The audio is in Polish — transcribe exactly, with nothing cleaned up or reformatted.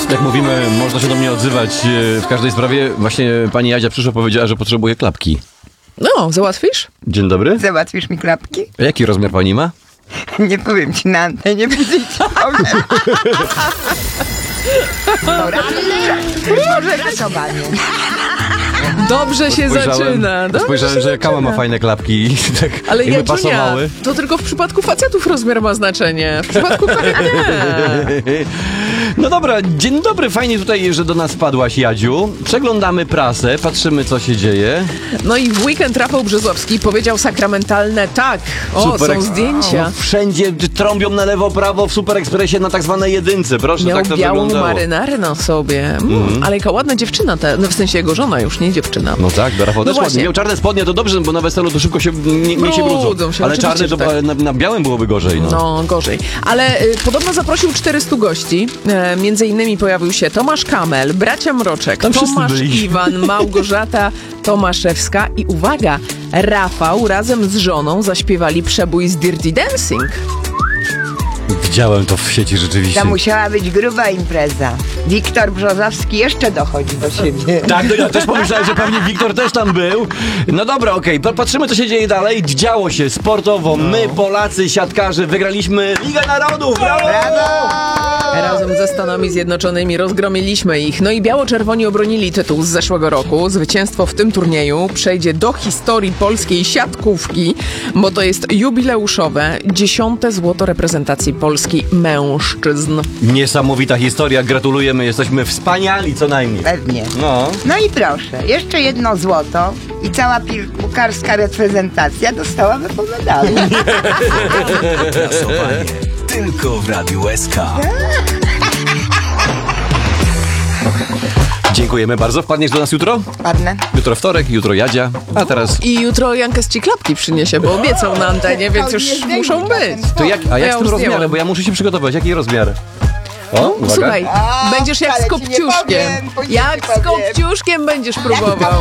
Jak mówimy, można się do mnie odzywać w każdej sprawie. Właśnie pani Jadzia przyszła, powiedziała, że potrzebuje klapki. No, załatwisz? Dzień dobry. Załatwisz mi klapki? A jaki rozmiar pani ma? Nie powiem ci na antenie, później ci powiem. Może rysowanie. Dobrze się zaczyna. Dobrze Spojrzałem, się że zaczyna. Kała ma fajne klapki. Tak, Ale jakby Jadziunia, pasowały. to tylko w przypadku facetów rozmiar ma znaczenie. W przypadku kobiet nie. No dobra, dzień dobry, fajnie tutaj, że do nas wpadłaś, Jadziu. Przeglądamy prasę, patrzymy, co się dzieje. No i w weekend Rafał Brzozowski powiedział sakramentalne tak. O, Super są eks- zdjęcia. O, wszędzie trąbią na lewo, prawo w Super Ekspresie na tak zwanej jedynce. Proszę, Miał tak to białą wyglądało. marynarę na sobie. Mm, Ale jaka ładna dziewczyna, ta, no w sensie jego żona, już nie dziewczyna. No tak, do Rafał No też ładnie. właśnie. Miał czarne spodnie, to dobrze, bo na weselu to szybko się nie, nie się Brudzą brudzą. się, Ale oczywiście, czarne że to tak. na, na białym byłoby gorzej. No. No, gorzej. Ale y, podobno zaprosił czterystu gości. E, między innymi pojawił się Tomasz Kamel, bracia Mroczek, Tam wszyscy Tomasz byli. Iwan, Małgorzata Tomaszewska i uwaga, Rafał razem z żoną zaśpiewali przebój z Dirty Dancing. Widziałem to w sieci rzeczywiście. To musiała być gruba impreza. Wiktor Brzozowski jeszcze dochodzi do siebie. Tak, no ja też pomyślałem, że pewnie Wiktor też tam był. No dobra, okej, okay. Patrzymy, co się dzieje dalej. Działo się sportowo. My, Polacy, siatkarze, wygraliśmy Ligę Narodów. Brawo! Brawo! Razem ze Stanami Zjednoczonymi rozgromiliśmy ich. No i biało-czerwoni obronili tytuł z zeszłego roku. Zwycięstwo w tym turnieju przejdzie do historii polskiej siatkówki, bo to jest jubileuszowe dziesiąte złoto reprezentacji Polski mężczyzn. Niesamowita historia, gratulujemy, jesteśmy wspaniali co najmniej. Pewnie. No. No i proszę, jeszcze jedno złoto i cała piłkarska reprezentacja dostałaby po medalu. Klasowanie tylko w Radiu S K. Dziękujemy bardzo. Wpadniesz do nas jutro? Ładne. Jutro wtorek, jutro Jadzia, a teraz... I jutro Jankes ci klapki przyniesie, bo obiecał na antenie, więc już Nie zdejmuj muszą czasem być. To jak, a jak Ja z tym już rozmiarem? zdjąłem. Bo ja muszę się przygotować. Jaki rozmiar? O, uwaga. Słuchaj, A, będziesz jak z wcale ci nie kopciuszkiem. powiem, później Jak ci z powiem. kopciuszkiem będziesz próbował.